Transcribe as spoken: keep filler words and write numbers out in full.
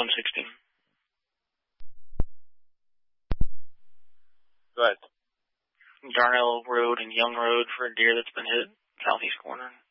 one sixteen. Go ahead. Darnell Road and Young Road for a deer that's been hit, southeast corner.